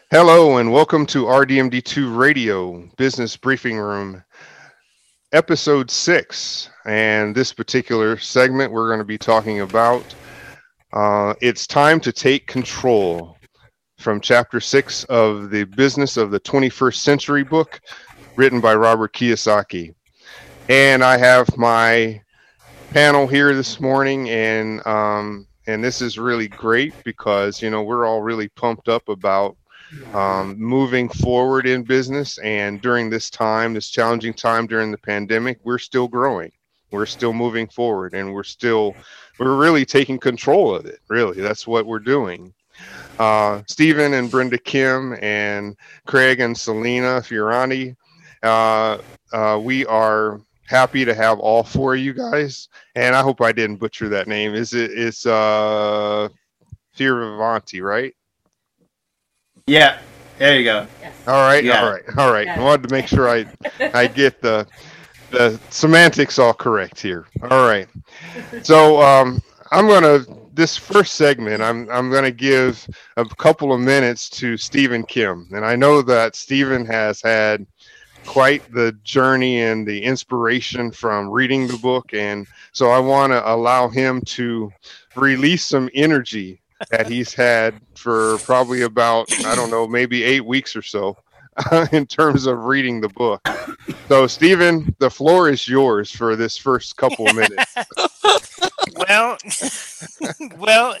Hello and welcome to RDMD2 Radio Business Briefing Room, episode 6. And this particular segment, we're going to be talking about It's Time to Take Control from chapter 6 of the Business of the 21st Century book written by Robert Kiyosaki. And I have my panel here this morning, and this is really great because, we're all really pumped up about moving forward in business. And during this time, this challenging time during the pandemic, we're still growing. We're still moving forward, and we're really taking control of it. Really, that's what we're doing. Stephen and Brenda Kim and Craig and Selena Fiorani, uh, we are happy to have all four of you guys. And I hope I didn't butcher that name. It's Fioravanti, right? Yeah, there you go. All right, Yeah. all right. I wanted to make sure I get the semantics all correct here. All right. So I'm gonna this first segment. I'm gonna give a couple of minutes to Stephen Kim, and I know that Stephen has had quite the journey and the inspiration from reading the book, and so I want to allow him to release some energy that he's had for probably about, I don't know, maybe 8 weeks or so in terms of reading the book. So, Stephen, the floor is yours for this first couple of minutes. Well, well,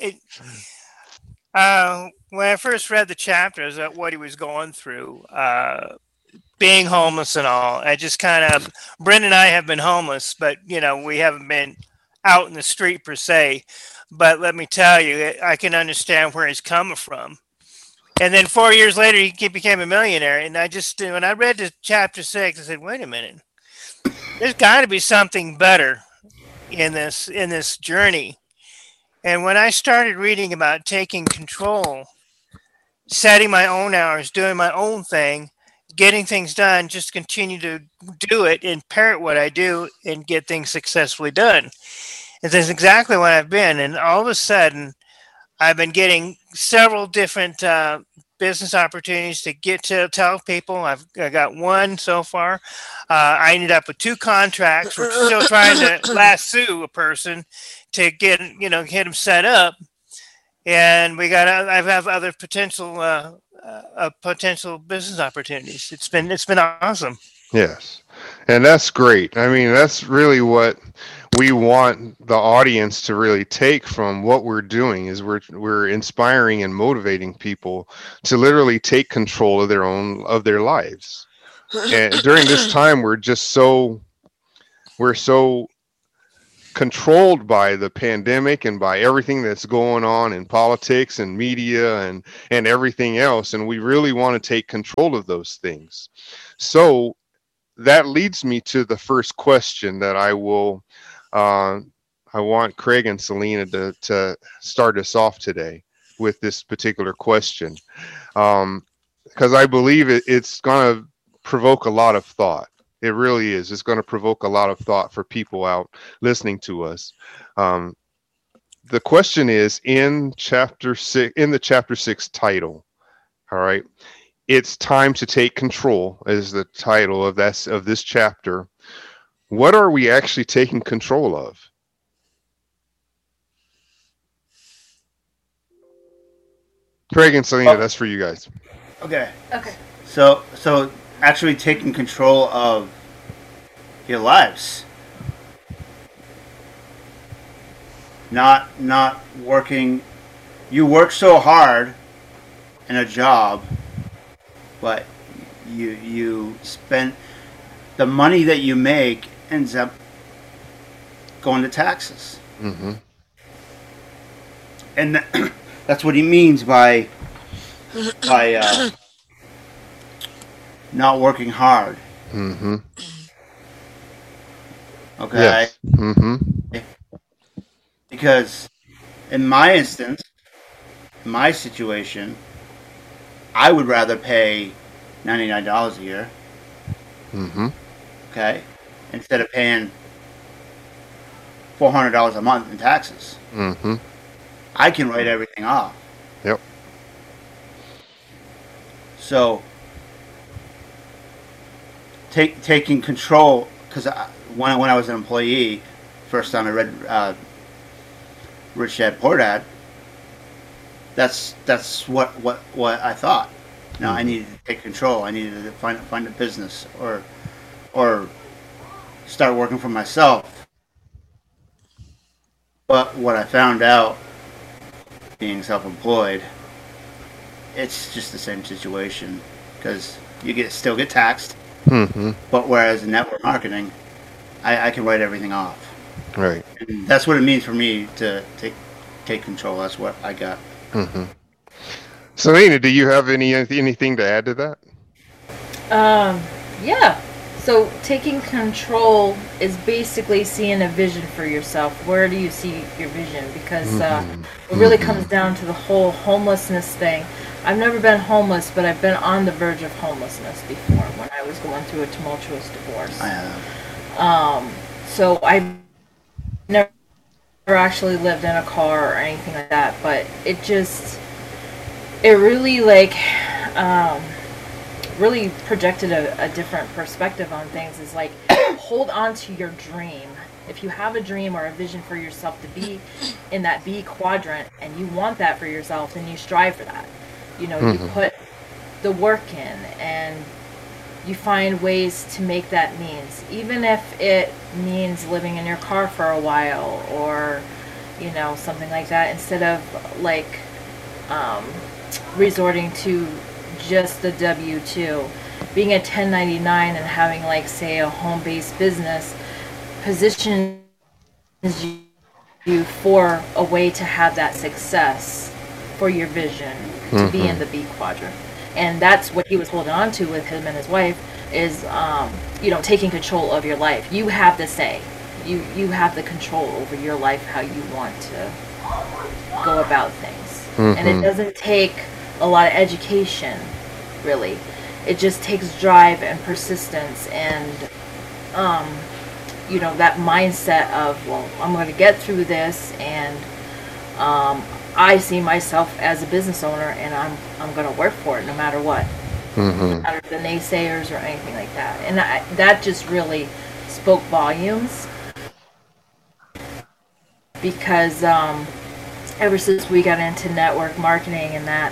when I first read the chapters of what he was going through, being homeless and all, I just kind of, Brenda and I have been homeless, but we haven't been out in the street per se. But let me tell you, I can understand where he's coming from. And then 4 years later, he became a millionaire. And when I read the chapter 6, I said, wait a minute, there's got to be something better in this journey. And when I started reading about taking control, setting my own hours, doing my own thing, getting things done, just continue to do it and parrot what I do and get things successfully done. And that's exactly what I've been. And all of a sudden, I've been getting several different business opportunities to get to tell people. I got one so far. I ended up with 2 contracts. We're still trying to lasso a person to get him set up. And I have other potential business opportunities. It's been awesome. Yes. And that's great. I mean, that's really what we want the audience to really take from what we're doing is we're inspiring and motivating people to literally take control of their lives. And during this time we're so controlled by the pandemic and by everything that's going on in politics and media and everything else, and we really want to take control of those things. So that leads me to the first question that I want Craig and Selena to start us off today with this particular question, because I believe it's going to provoke a lot of thought. It really is. It's going to provoke a lot of thought for people out listening to us. The question is in the chapter 6 title. All right. It's Time to Take Control is the title of this chapter. What are we actually taking control of? Craig and Selena, that's for you guys. Okay. Okay. So actually taking control of your lives. Not working. You work so hard in a job, but you spend the money that you make ends up going to taxes. Mm-hmm. And that's what he means by not working hard. Mm-hmm. Okay. Yes. Mm-hmm. Because in my instance, in my situation, I would rather pay $99 a year. Mm-hmm. Okay. Instead of paying $400 a month in taxes. Mm-hmm. I can write everything off. Yep. So taking control, because when I was an employee, first time I read Rich Dad Poor Dad, that's what I thought. No, I needed to take control. I needed to find a business or start working for myself. But what I found out, being self-employed, it's just the same situation, because you still get taxed. Mm-hmm. But whereas in network marketing, I can write everything off. Right. And that's what it means for me to take control. That's what I got. Mm-hmm. Selena, do you have anything to add to that? Yeah. So taking control is basically seeing a vision for yourself. Where do you see your vision? Because it really comes down to the whole homelessness thing. I've never been homeless, but I've been on the verge of homelessness before when I was going through a tumultuous divorce. I have. So I've never actually lived in a car or anything like that, but it really really projected a different perspective on things. Is like, hold on to your dream. If you have a dream or a vision for yourself to be in that B quadrant and you want that for yourself, then you strive for that. You know, you put the work in and you find ways to make that means, even if it means living in your car for a while or, you know, something like that, instead of like resorting to just the W-2. Being a 1099 and having, like, say, a home-based business positions you for a way to have that success for your vision to be in the B quadrant. And that's what he was holding on to with him and his wife is, you know, taking control of your life. You have the say. You have the control over your life, how you want to go about things. And it doesn't take a lot of education, really. It just takes drive and persistence and, you know, that mindset of, well, I'm going to get through this, and I see myself as a business owner, and I'm going to work for it no matter what. No matter the naysayers or anything like that. And that just really spoke volumes, because ever since we got into network marketing and that,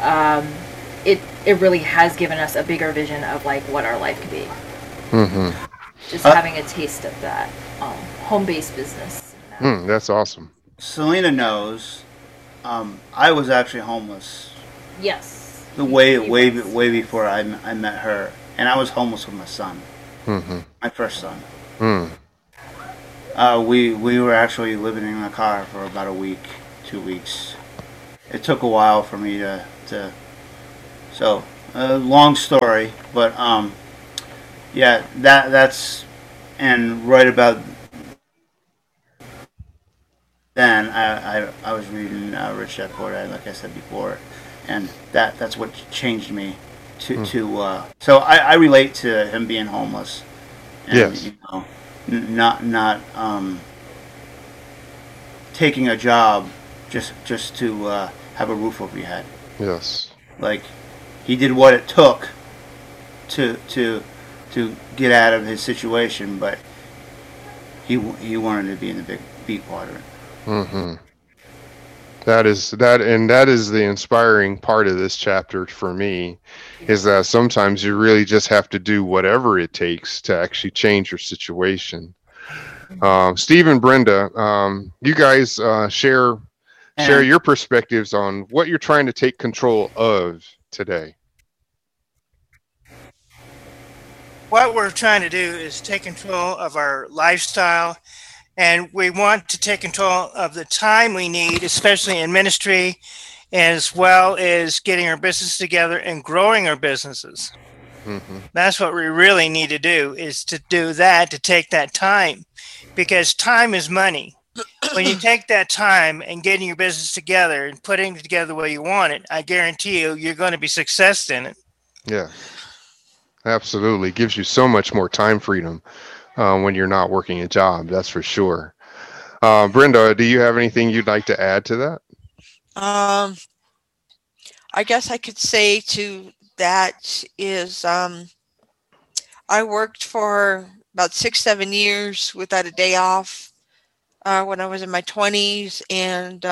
it really has given us a bigger vision of, like, what our life could be. Just having a taste of that home-based business. That's awesome. Selena knows I was actually homeless. Yes. Way before I met her, and I was homeless with my son, my first son. We were actually living in a car for about a week, 2 weeks. It took a while for me to so long story, but yeah, that's, and right about then I was reading Rich Dad Poor Dad, like I said before, and that's what changed me to so I relate to him being homeless, and, yes, you know, not taking a job just to have a roof over your head. Yes. Like, he did what it took to get out of his situation, but he wanted to be in the big B quadrant. That is the inspiring part of this chapter for me, is that sometimes you really just have to do whatever it takes to actually change your situation. Steve and Brenda, you guys share your perspectives on what you're trying to take control of today. What we're trying to do is take control of our lifestyle, and we want to take control of the time we need, especially in ministry, as well as getting our business together and growing our businesses. That's what we really need to do, is to do that, to take that time, because time is money. When you take that time and getting your business together and putting it together the way you want it, I guarantee you're going to be successful in it. Yeah, absolutely. It gives you so much more time freedom when you're not working a job, that's for sure. Brenda, do you have anything you'd like to add to that? I guess I could say to that is, I worked for about 6-7 years without a day off when I was in my 20s, and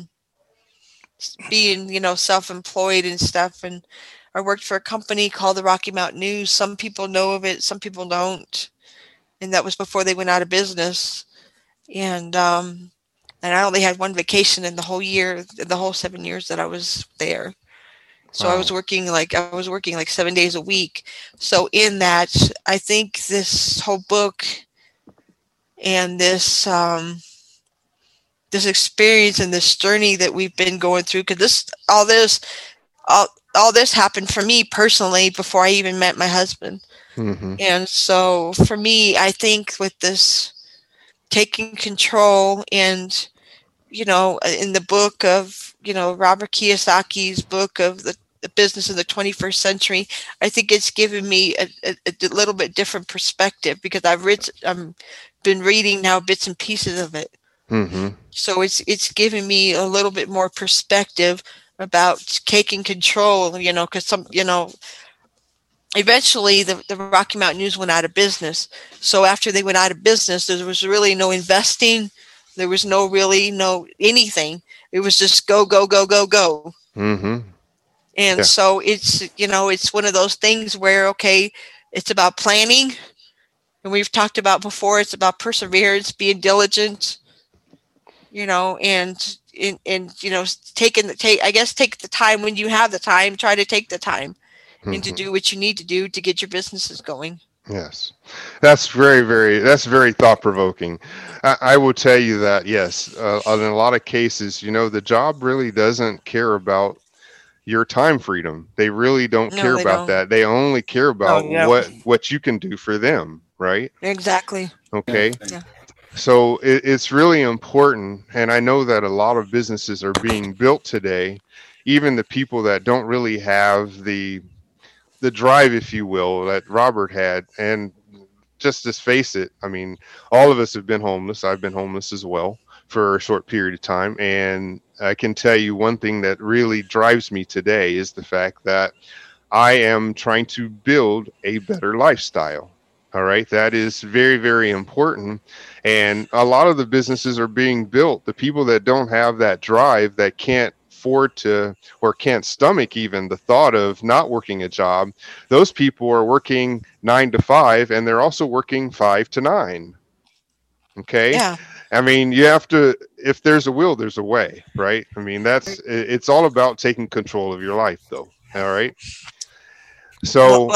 being, self-employed and stuff. And I worked for a company called the Rocky Mountain News. Some people know of it, some people don't. And that was before they went out of business. And I only had one vacation in the whole year, the whole 7 years that I was there. So wow. I was working like 7 days a week. So in that, I think this whole book and this experience and this journey that we've been going through, because all this happened for me personally before I even met my husband. Mm-hmm. And so for me, I think with this taking control, and in the book of Robert Kiyosaki's book of the business in the 21st century, I think it's given me a little bit different perspective, because I've been reading now bits and pieces of it. Mm-hmm. So it's given me a little bit more perspective about taking control, because eventually the Rocky Mountain News went out of business. So after they went out of business, there was really no investing. There was no anything. It was just go, go, go, go, go. Mm-hmm. And so it's one of those things where, okay, it's about planning. And we've talked about before, it's about perseverance, being diligent, and take the time when you have the time, try to take the time and to do what you need to do to get your businesses going. Yes, that's that's very thought provoking. I will tell you that, yes, in a lot of cases, the job really doesn't care about your time freedom. They really don't care about that. They only care about what you can do for them, right? Exactly. Okay. Yeah. So it's really important, and I know that a lot of businesses are being built today, even the people that don't really have the drive, if you will, that Robert had. And just face it, I mean, all of us have been homeless. I've been homeless as well for a short period of time. And I can tell you one thing that really drives me today is the fact that I am trying to build a better lifestyle. All right. That is very, very important. And a lot of the businesses are being built. The people that don't have that drive, that can't afford to, or can't stomach even the thought of not working a job, those people are working 9 to 5, and they're also working 5 to 9. Okay. Yeah. I mean, you have to, if there's a will, there's a way, right? I mean, it's all about taking control of your life, though. All right. So,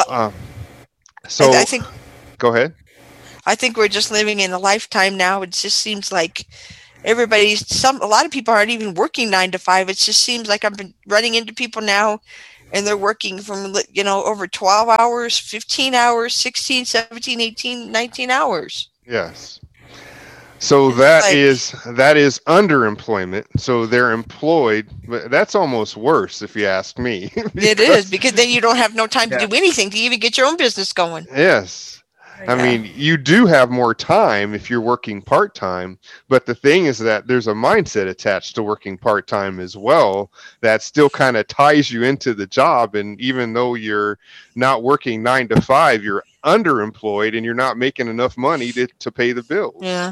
I think, go ahead. I think we're just living in a lifetime now. It just seems like a lot of people aren't even working 9 to 5. It just seems like I've been running into people now, and they're working from, over 12 hours, 15 hours, 16, 17, 18, 19 hours. Yes. So that is underemployment. So they're employed, but that's almost worse, if you ask me. It is, because then you don't have no time to do anything, to even get your own business going. Yes. I mean, you do have more time if you're working part-time, but the thing is that there's a mindset attached to working part-time as well that still kind of ties you into the job. And even though you're not working 9 to 5, you're underemployed and you're not making enough money to pay the bills. Yeah.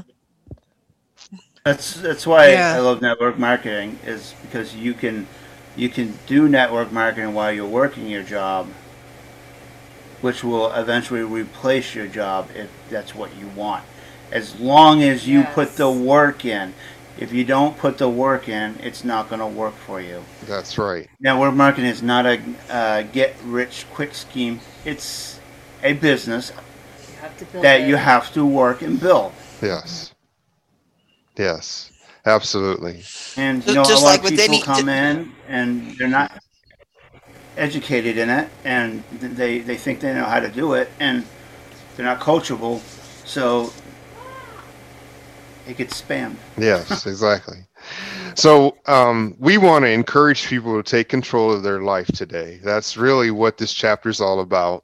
That's why I love network marketing, is because you can do network marketing while you're working your job, which will eventually replace your job if that's what you want. As long as you put the work in. If you don't put the work in, it's not going to work for you. That's right. Network marketing is not a get-rich-quick scheme. It's a business you have to work and build. Yes. Yes, absolutely. And, a lot of people come in and they're not educated in it, and they think they know how to do it, and they're not coachable, so it gets spammed. Yes, exactly. So we want to encourage people to take control of their life today. That's really what this chapter is all about.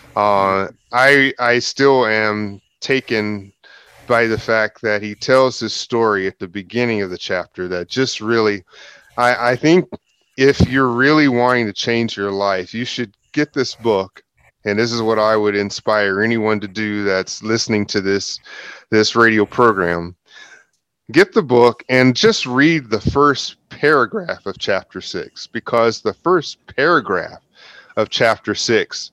I still am taken by the fact that he tells this story at the beginning of the chapter that just really, I think if you're really wanting to change your life, you should get this book, and this is what I would inspire anyone to do that's listening to this radio program. Get the book and just read the first paragraph of chapter 6, because the first paragraph of chapter 6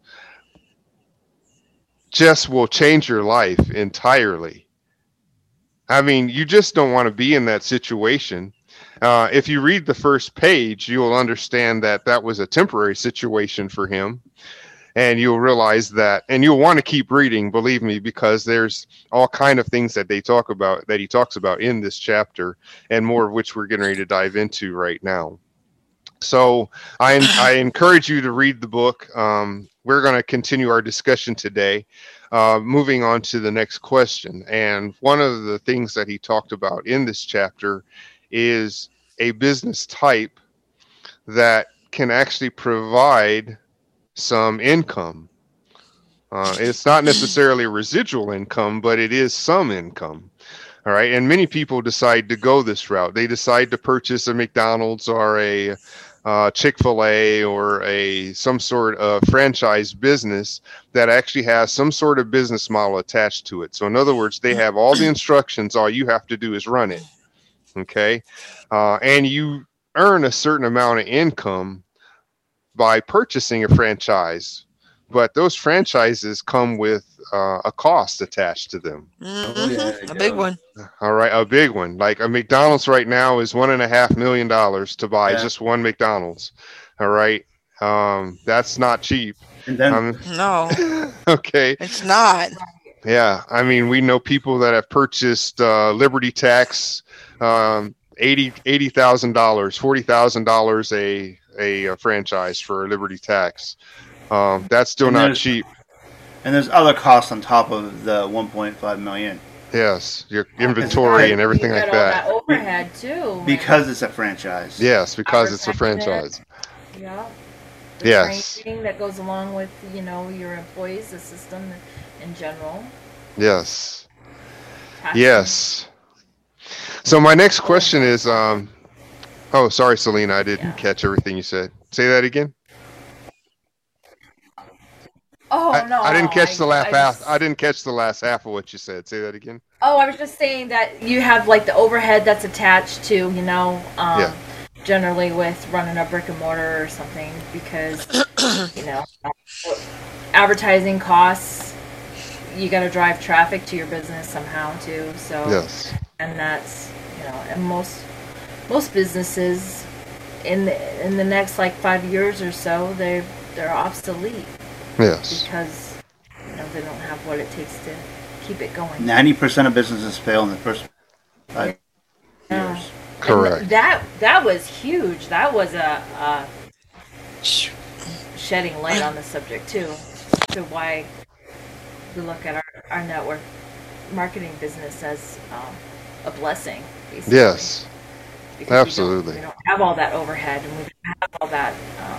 just will change your life entirely. I mean, you just don't want to be in that situation. If you read the first page, you'll understand that that was a temporary situation for him. And you'll realize that, and you'll want to keep reading, believe me, because there's all kind of things that he talks about in this chapter, and more of which we're getting ready to dive into right now. So I encourage you to read the book. We're going to continue our discussion today, moving on to the next question. And one of the things that he talked about in this chapter is a business type that can actually provide some income. It's not necessarily residual income, but it is some income. All right. And many people decide to go this route. They decide to purchase a McDonald's or a Chick-fil-A or some sort of franchise business that actually has some sort of business model attached to it. So in other words, they have all the instructions. All you have to do is run it. Okay. And you earn a certain amount of income by purchasing a franchise, but those franchises come with a cost attached to them. A big one. All right, a big one. Like a McDonald's right now is $1.5 million to buy just one McDonald's. All right, that's not cheap. And then, no, okay, it's not. Yeah, I mean, we know people that have purchased Liberty Tax, $80,000, $40,000 a franchise for Liberty Tax. That's still not cheap. And there's other costs on top of the 1.5 million. Yes, your inventory and everything like that. Overhead too. Because it's a franchise. Yes, because it's a franchise. Yeah. Yes. Training that goes along with, your employees, the system in general. Yes. Yes. So my next question is, oh, sorry, Selena, I didn't catch everything you said. Say that again. Oh, no. I didn't catch the last half. I didn't catch the last half of what you said. Say that again. Oh, I was just saying that you have like the overhead that's attached to, generally with running a brick and mortar or something, because, advertising costs, you got to drive traffic to your business somehow too. So, yes. And that's, and most businesses in the next like 5 years or so, they're obsolete. Yes. Because they don't have what it takes to keep it going. 90% of businesses fail in the first 5 years. Correct. And that was huge. That was a shedding light on the subject too, to why we look at our network marketing business as a blessing, basically. Yes. Because absolutely. We don't have all that overhead, and we don't have all that,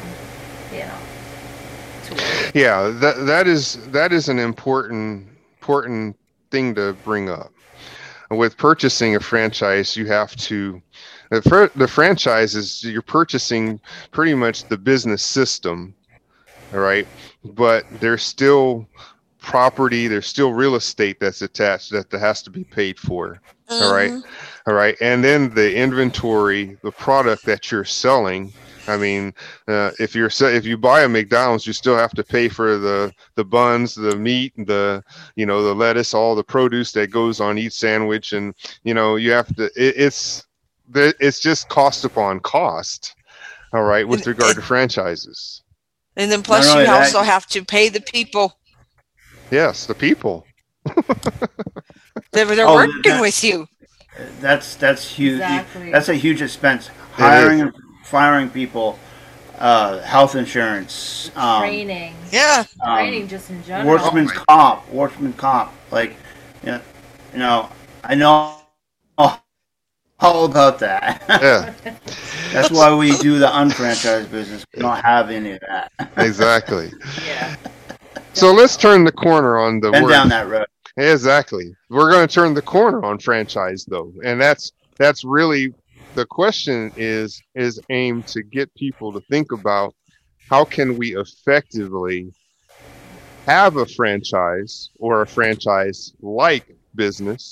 Yeah, that is an important thing to bring up. With purchasing a franchise, you have to the franchise is you're purchasing pretty much the business system, all right? But there's still property, there's still real estate that's attached that has to be paid for. All right, and then the inventory, the product that you're selling. I mean, if you buy a McDonald's, you still have to pay for the buns, the meat, the lettuce, all the produce that goes on each sandwich, and you have to. It's just cost upon cost. All right, with regard to franchises. And then plus you also have to pay the people. Yes, the people. They're working with you. That's huge. Exactly. That's a huge expense. Hiring and firing people, health insurance, training. Yeah. Training just in general. Workman's comp. Like, I know all about that. Yeah. That's why we do the unfranchised business. We don't have any of that. Exactly. Yeah. So let's turn the corner on the Been down that road. Exactly. We're going to turn the corner on franchise, though, and that's really the question is aimed to get people to think about how can we effectively have a franchise or a franchise-like business,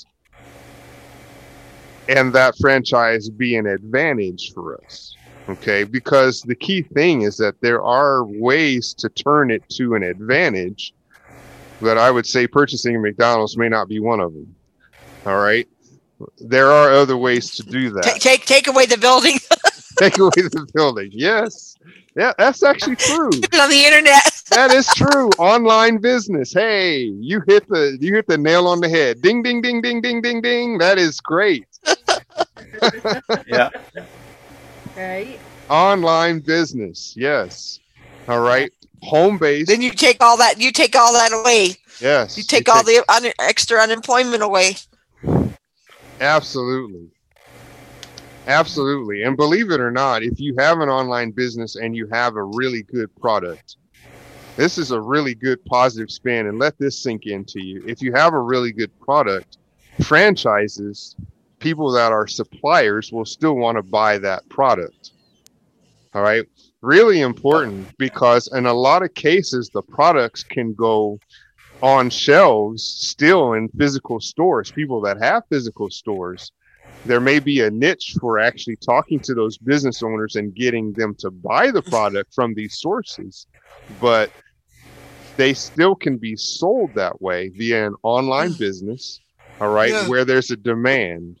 and that franchise be an advantage for us? Okay, because the key thing is that there are ways to turn it to an advantage, but I would say purchasing a McDonald's may not be one of them. All right, there are other ways to do that. Take away the building. Take away the building. Yes. Yeah, that's actually true. On the internet. That is true. Online business. Hey, you hit the nail on the head. Ding, ding, ding, ding, ding, ding, ding. That is great. Yeah. Right. Online business. Yes. All right. Home base. Then you take all that. You take all that away. Yes. You take all the extra unemployment away. Absolutely. Absolutely. And believe it or not, if you have an online business and you have a really good product, this is a really good positive spin, and let this sink into you. If you have a really good product, franchises, people that are suppliers will still want to buy that product. All right. Really important, because in a lot of cases, the products can go on shelves still in physical stores. People that have physical stores, there may be a niche for actually talking to those business owners and getting them to buy the product from these sources, but they still can be sold that way via an online business, all right, where there's a demand.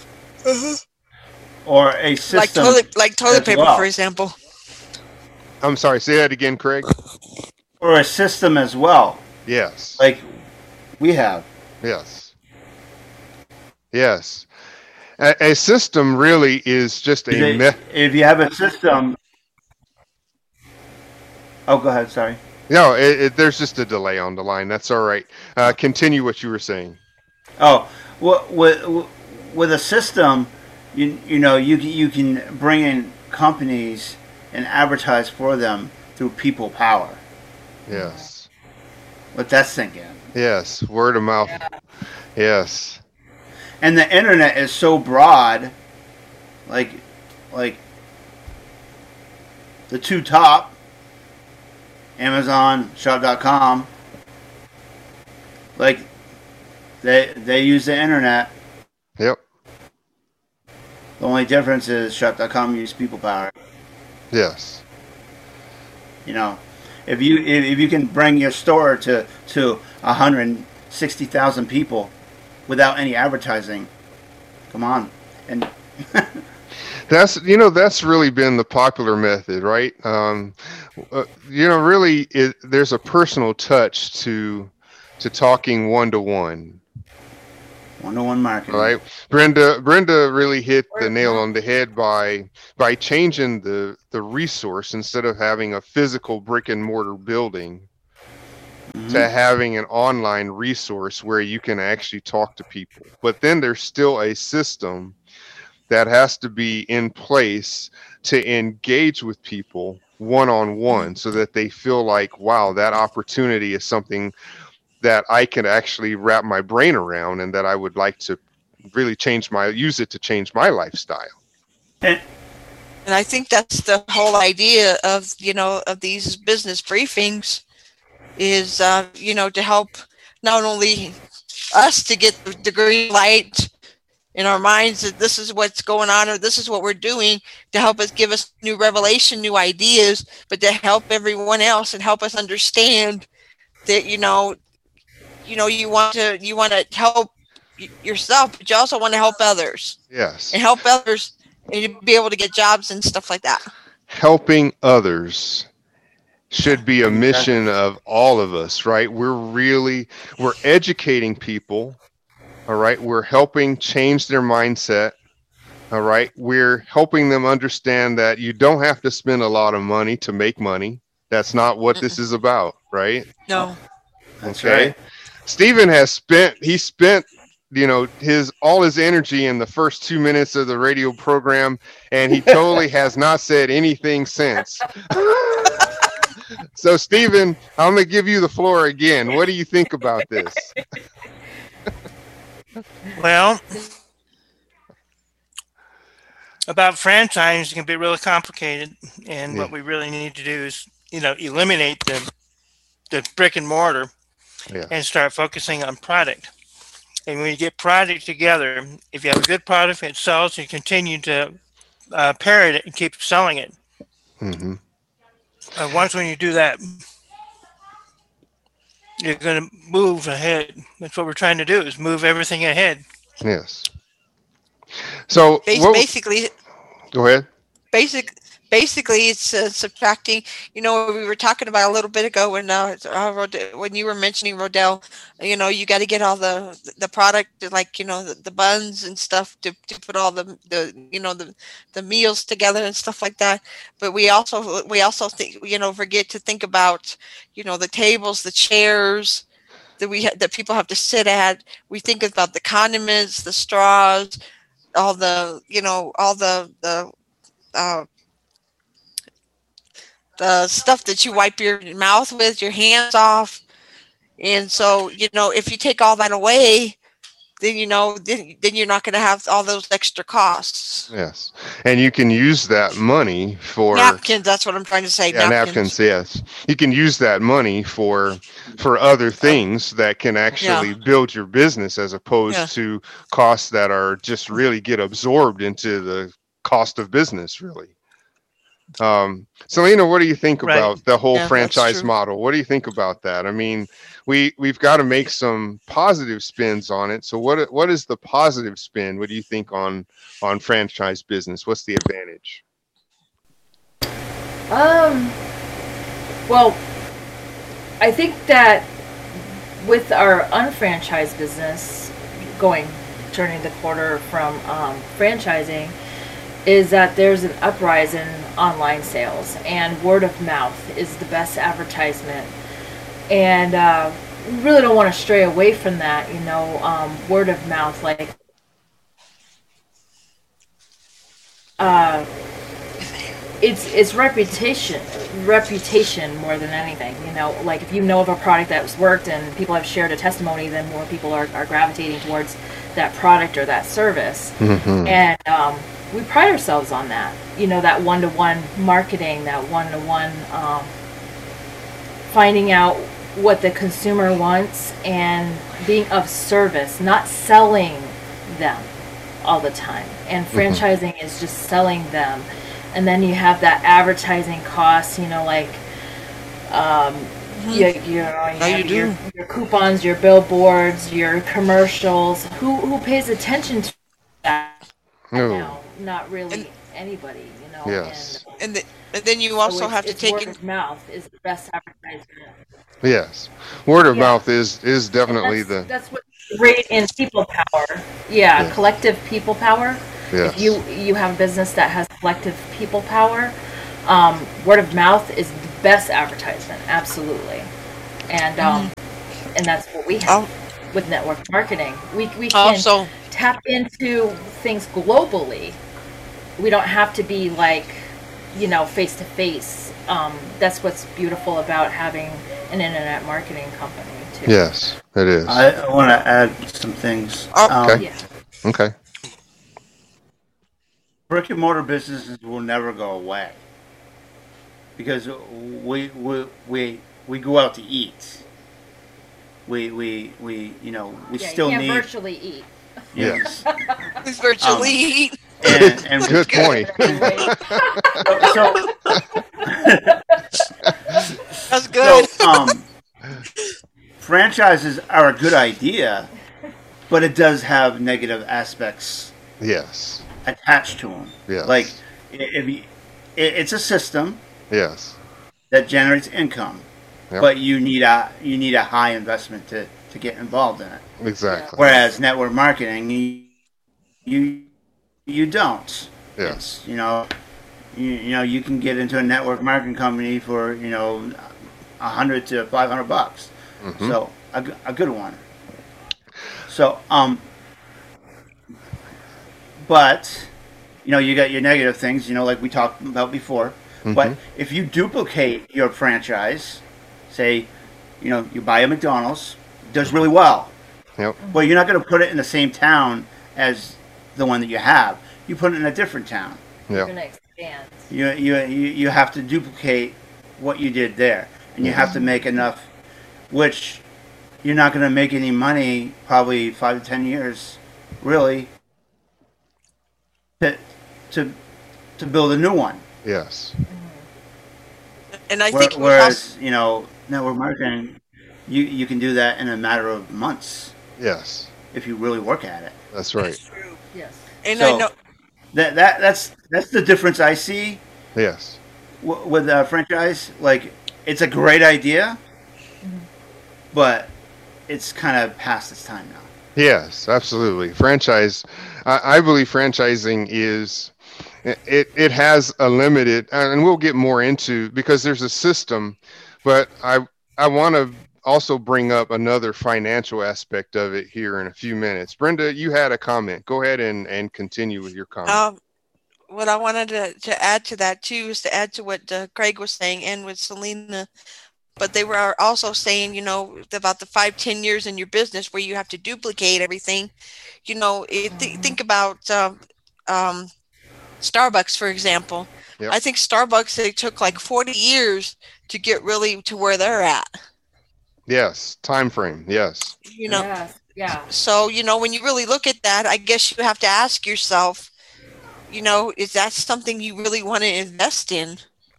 Or a system. Like toilet paper, for example. I'm sorry, say that again, Craig. Or a system as well. Yes. Like we have. Yes. Yes. A system really is just if you have a system. Oh, go ahead. Sorry. No, there's just a delay on the line. That's all right. Continue what you were saying. Oh, with a system, you know, you can bring in companies and advertise for them through people power. Yes. Let that sink in. Yes. Word of mouth. Yeah. Yes. And the internet is so broad, like the two top, Amazon, Shop.com, like they use the internet. Yep. The only difference is Shop.com use people power. Yes. You know, if you can bring your store to 160,000 people without any advertising, come on. And that's really been the popular method, right? Really there's a personal touch to talking one-to-one. One-to-one marketing. Right. Brenda really hit the nail on the head by changing the resource. Instead of having a physical brick and mortar building, to having an online resource where you can actually talk to people. But then there's still a system that has to be in place to engage with people one-on-one, so that they feel like, wow, that opportunity is something that I can actually wrap my brain around, and that I would like to really use it to change my lifestyle. And I think that's the whole idea of these business briefings is, to help not only us to get the green light in our minds that this is what's going on, or this is what we're doing, to help us give us new revelation, new ideas, but to help everyone else and help us understand that, you want to help yourself, but you also want to help others. Yes. And help others and be able to get jobs and stuff like that. Helping others should be a mission of all of us, right? We're educating people, all right? We're helping change their mindset, all right? We're helping them understand that you don't have to spend a lot of money to make money. That's not what this is about, right? No. That's right. Stephen spent all his energy in the first 2 minutes of the radio program, and he totally has not said anything since. So, Stephen, I'm going to give you the floor again. What do you think about this? Well, about franchise, it can be really complicated, and what we really need to do eliminate the brick and mortar and start focusing on product. And when you get product together, if you have a good product that sells, you continue to parrot it and keep selling it. Mm-hmm. Once when you do that, you're going to move ahead. That's what we're trying to do, is move everything ahead. Yes. So basically, go ahead. Basically, it's subtracting. We were talking about a little bit ago when you were mentioning Rodell. You got to get all the product, like the buns and stuff to put all the meals together and stuff like that. But we also think forget to think about the tables, the chairs that people have to sit at. We think about the condiments, the straws, all the stuff that you wipe your mouth with, your hands off. And so, if you take all that away, then you're not going to have all those extra costs. Yes. And you can use that money for napkins. That's what I'm trying to say. Yeah, napkins. Yes. You can use that money for other things that can actually build your business, as opposed to costs that are just really get absorbed into the cost of business, really. Selena, what do you think about the whole franchise model? What do you think about that? I mean, we've got to make some positive spins on it. So what is the positive spin? What do you think on franchise business? What's the advantage? Well, I think that with our unfranchised business turning the quarter from franchising, is that there's an uprise in online sales, and word of mouth is the best advertisement. And we really don't want to stray away from that, word of mouth, like it's reputation more than anything. Like if you know of a product that's worked and people have shared a testimony, then more people are gravitating towards that product or that service. Mm-hmm. And we pride ourselves on that, that one-to-one marketing, that one-to-one finding out what the consumer wants and being of service, not selling them all the time. And franchising is just selling them. And then you have that advertising cost, like your coupons, your billboards, your commercials. Who pays attention to that? No. Not really anybody, Yes. And then you also have to take word of mouth is the best advertisement. Yes, word of mouth is definitely that's what's great in people power. Yeah, collective people power. Yes. If you have a business that has collective people power, word of mouth is the best advertisement, absolutely. And and that's what we have with network marketing. We can also tap into things globally. We don't have to be like, face to face. That's what's beautiful about having an internet marketing company too. Yes, it is. I want to add some things. Okay. Okay. Brick and mortar businesses will never go away because we go out to eat. We still you can't need virtually eat. Yes. Who's virtually eat? And good point. That's good. So, franchises are a good idea, but it does have negative aspects. Yes. Attached to them. Yes. Like it's a system. Yes. That generates income, but you need a high investment to get involved in it. Exactly. Whereas network marketing, you don't. Yes. It's, you can get into a network marketing company for $100 to $500. Mm-hmm. So a good one. So but you got your negative things, like we talked about before. Mm-hmm. But if you duplicate your franchise, say, you buy a McDonald's, does really well. Yep. Well, you're not going to put it in the same town as the one that you have. You put it in a different town. Yeah. You're going to expand. You have to duplicate what you did there, and you have to make enough, which you're not going to make any money probably 5 to 10 years, really, to build a new one. Yes. And I think whereas network marketing, you can do that in a matter of months. Yes. If you really work at it. That's right. That's true. Yes. And So, I know that's the difference I see Yes. with franchise. Like, it's a great idea, but it's kind of past its time now. Yes, absolutely. Franchise, I believe franchising is, it has a limited, and we'll get more into, because there's a system, but I want to also bring up another financial aspect of it here in a few minutes. Brenda, you had a comment. Go ahead and continue with your comment. what I wanted to add to that too is to add to what Craig was saying and with Selena. But they were also saying, about the 5-10 years in your business where you have to duplicate everything. Think about Starbucks, for example. Yep. I think Starbucks, they took like 40 years to get really to where they're at. Yes, time frame. Yes. Yes. Yeah. So, when you really look at that, I guess you have to ask yourself, is that something you really want to invest in?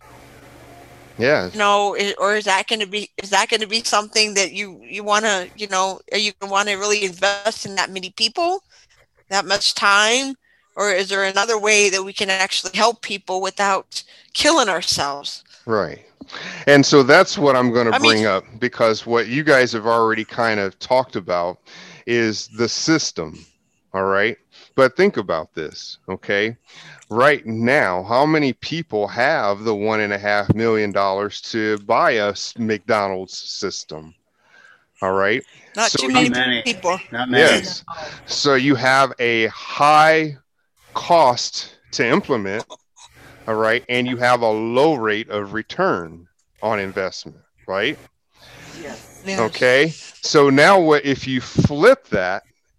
Yeah. Or is that going to be something that you want to, are you going to want to really invest in that many people, that much time? Or is there another way that we can actually help people without killing ourselves? Right. And so that's what I'm going to bring up, because what you guys have already kind of talked about is the system. All right. But think about this. Okay. Right now, how many people have the $1.5 million to buy a McDonald's system? All right. Not too many people. Not many. Yes. So you have a high cost to implement. All right. And you have a low rate of return on investment. Right. Yes. Okay. So now what if you flip that?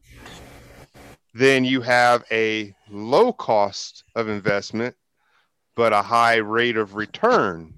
Then you have a low cost of investment, but a high rate of return.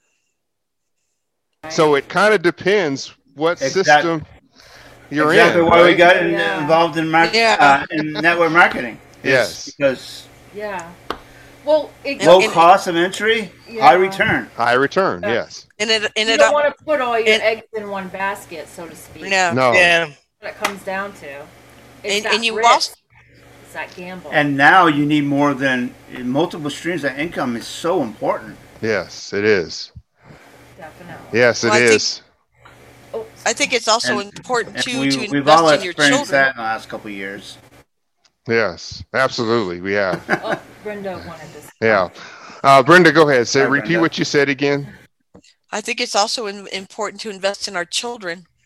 So it kind of depends what system you're in. Exactly why we got involved in in network marketing. Yes. Because well, low cost of entry, high return. High return, yes. And you don't want to put all your eggs in one basket, so to speak. No. Yeah. What it comes down to. And you risk. also. It's that gamble. And now you need more than multiple streams of income is so important. Yes, it is. Definitely. Yes, it is. I think it's also important too to we've all invest in your children. experienced that in the last couple of years. Yes, absolutely, we have. Brenda wanted to. Yeah, Brenda, go ahead. Hi, Repeat Brenda. what you said again. I think it's also important to invest in our children.